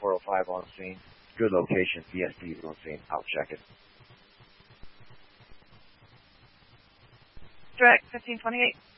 405 on scene. Good location. BSP on scene. I'll check it. Direct 1528.